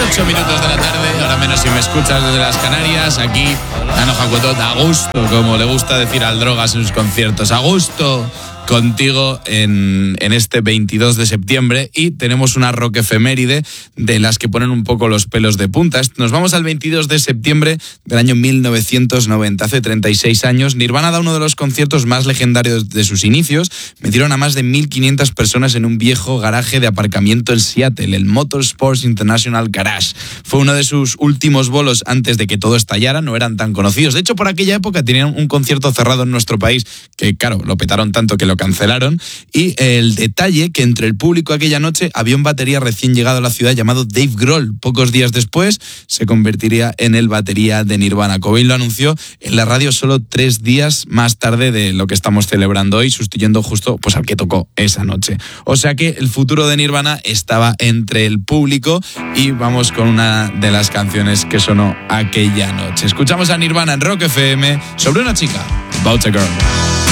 8 minutos de la tarde, ahora menos si me escuchas desde las Canarias, aquí Ano Jacuetot, a gusto, como le gusta decir al Drogas en sus conciertos, a gusto contigo en este 22 de septiembre, y tenemos una rock efeméride de las que ponen un poco los pelos de punta. Nos vamos al 22 de septiembre del año 1990, hace 36 años. Nirvana da uno de los conciertos más legendarios de sus inicios. Metieron a más de 1.500 personas en un viejo garaje de aparcamiento en Seattle, el Motorsports International Garage. Fue uno de sus últimos bolos antes de que todo estallara, no eran tan conocidos. De hecho, por aquella época tenían un concierto cerrado en nuestro país, que claro, lo petaron tanto que lo cancelaron. Y el detalle, que entre el público aquella noche había un batería recién llegado a la ciudad llamado Dave Grohl. Pocos días después se convertiría en el batería de Nirvana. Cobain lo anunció en la radio solo 3 días más tarde de lo que estamos celebrando hoy, sustituyendo justo pues al que tocó esa noche. O sea que el futuro de Nirvana estaba entre el público, y vamos con una de las canciones que sonó aquella noche. Escuchamos a Nirvana en Rock FM sobre una chica, About a Girl.